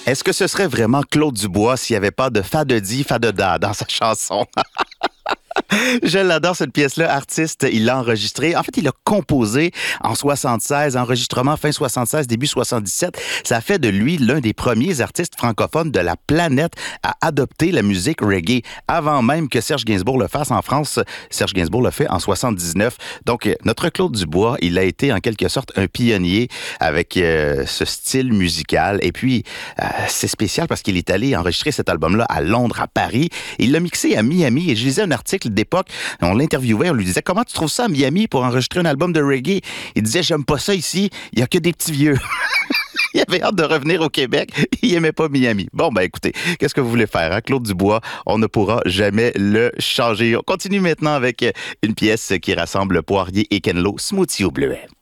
Est-ce que ce serait vraiment Claude Dubois s'il n'y avait pas de fa de di, fa de da dans sa chanson? Je l'adore, cette pièce-là. Artiste, il l'a enregistrée. En fait, il l'a composée en 76, enregistrement fin 76, début 77. Ça fait de lui l'un des premiers artistes francophones de la planète à adopter la musique reggae. Avant même que Serge Gainsbourg le fasse en France, Serge Gainsbourg l'a fait en 79. Donc, notre Claude Dubois, il a été en quelque sorte un pionnier avec ce style musical. Et puis, c'est spécial parce qu'il est allé enregistrer cet album-là à Londres, à Paris. Il l'a mixé à Miami. Et je lisais un article d'époque, on l'interviewait, on lui disait « Comment tu trouves ça à Miami pour enregistrer un album de reggae? » Il disait « J'aime pas ça ici, il y a que des petits vieux. » Il avait hâte de revenir au Québec, il aimait pas Miami. Bon, ben écoutez, qu'est-ce que vous voulez faire, hein? Claude Dubois, on ne pourra jamais le changer. On continue maintenant avec une pièce qui rassemble Poirier et Ken Lo, Smoothie au bleuet.